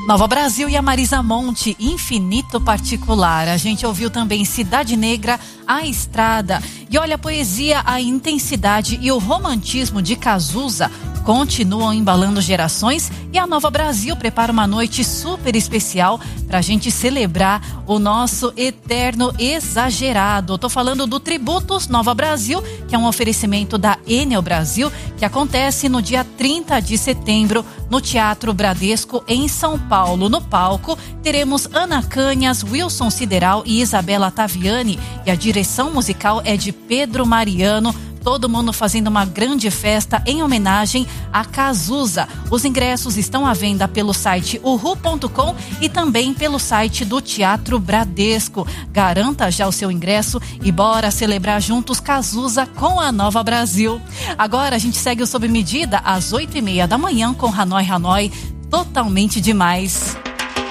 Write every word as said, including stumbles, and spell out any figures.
Nova Brasil e a Marisa Monte, Infinito Particular. A gente ouviu também Cidade Negra, A Estrada. E olha, a poesia, a intensidade e o romantismo de Cazuza continuam embalando gerações, e a Nova Brasil prepara uma noite super especial para a gente celebrar o nosso eterno exagerado. Tô falando do Tributos Nova Brasil, que é um oferecimento da Enel Brasil, que acontece no dia trinta de setembro no Teatro Bradesco em São Paulo. No palco teremos Ana Canhas, Wilson Sideral e Isabela Taviani, e a direção musical é de Pedro Mariano. Todo mundo fazendo uma grande festa em homenagem a Cazuza. Os ingressos estão à venda pelo site uhu ponto com e também pelo site do Teatro Bradesco. Garanta já o seu ingresso e bora celebrar juntos Cazuza com a Nova Brasil. Agora a gente segue o Sob Medida às oito e meia da manhã com Hanoi Hanoi, totalmente demais.